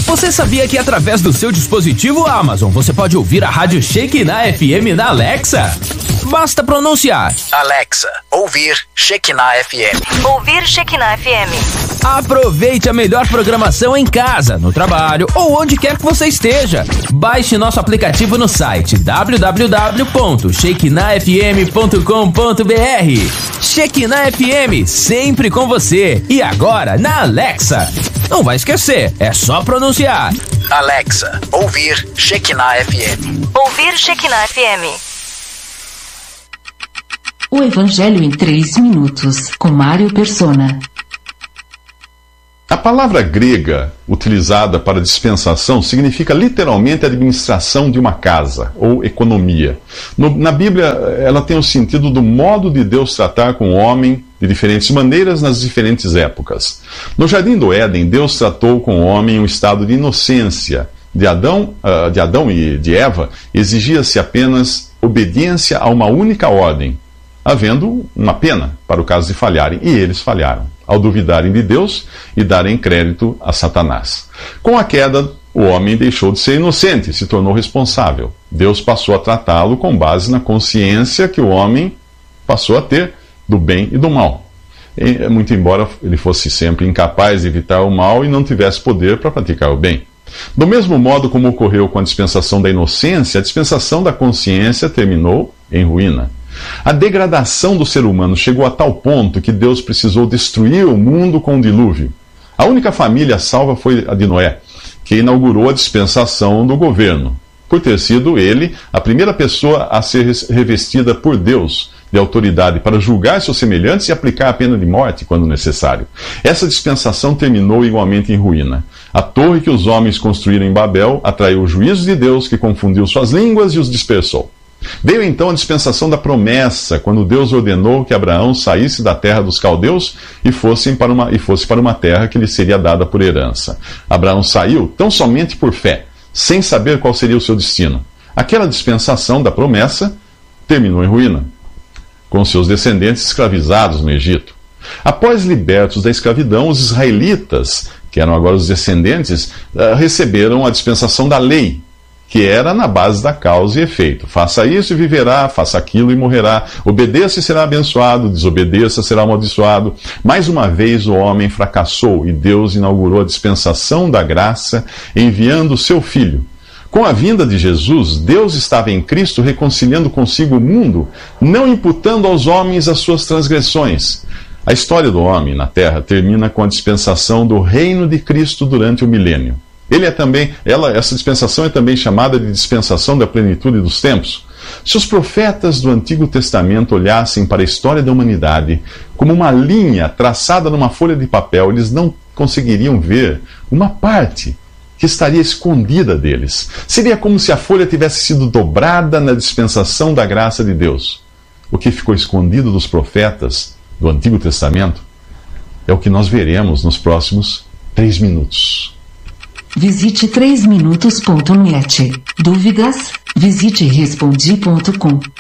Você sabia que através do seu dispositivo Amazon você pode ouvir a Rádio Shekinah FM na Alexa? Basta pronunciar: Alexa, ouvir Shekinah FM. Ouvir Shekinah FM. Aproveite a melhor programação em casa, no trabalho ou onde quer que você esteja. Baixe nosso aplicativo no site www.shekinahfm.com.br. Shekinah FM, sempre com você. E agora na Alexa. Não vai esquecer, é só pronunciar: Alexa, ouvir Shekinah FM. Ouvir Shekinah FM. O Evangelho em 3 minutos, com Mário Persona. A palavra grega utilizada para dispensação significa literalmente administração de uma casa, ou economia. Na Bíblia, ela tem o sentido do modo de Deus tratar com o homem de diferentes maneiras nas diferentes épocas. No Jardim do Éden, Deus tratou com o homem em um estado de inocência. De Adão e de Eva, exigia-se apenas obediência a uma única ordem, havendo uma pena para o caso de falharem, e eles falharam, ao duvidarem de Deus e darem crédito a Satanás. Com a queda, o homem deixou de ser inocente e se tornou responsável. Deus passou a tratá-lo com base na consciência que o homem passou a ter do bem e do mal. Muito embora ele fosse sempre incapaz de evitar o mal e não tivesse poder para praticar o bem. Do mesmo modo como ocorreu com a dispensação da inocência, a dispensação da consciência terminou em ruína. A degradação do ser humano chegou a tal ponto que Deus precisou destruir o mundo com um dilúvio. A única família salva foi a de Noé, que inaugurou a dispensação do governo, por ter sido ele a primeira pessoa a ser revestida por Deus de autoridade para julgar seus semelhantes e aplicar a pena de morte quando necessário. Essa dispensação terminou igualmente em ruína. A torre que os homens construíram em Babel atraiu o juízo de Deus, que confundiu suas línguas e os dispersou. Veio então a dispensação da promessa, quando Deus ordenou que Abraão saísse da terra dos caldeus e fosse para uma terra que lhe seria dada por herança. Abraão saiu tão somente por fé, sem saber qual seria o seu destino. Aquela dispensação da promessa terminou em ruína, com seus descendentes escravizados no Egito. Após libertos da escravidão, os israelitas, que eram agora os descendentes, receberam a dispensação da lei, que era na base da causa e efeito. Faça isso e viverá, faça aquilo e morrerá. Obedeça e será abençoado, desobedeça, será amaldiçoado. Mais uma vez o homem fracassou e Deus inaugurou a dispensação da graça, enviando o seu Filho. Com a vinda de Jesus, Deus estava em Cristo reconciliando consigo o mundo, não imputando aos homens as suas transgressões. A história do homem na terra termina com a dispensação do reino de Cristo durante o milênio. Essa dispensação é também chamada de dispensação da plenitude dos tempos. Se os profetas do Antigo Testamento olhassem para a história da humanidade como uma linha traçada numa folha de papel, eles não conseguiriam ver uma parte que estaria escondida deles. Seria como se a folha tivesse sido dobrada na dispensação da graça de Deus. O que ficou escondido dos profetas do Antigo Testamento é o que nós veremos nos próximos 3 minutos. Visite 3minutos.net. Dúvidas? Visite respondi.com.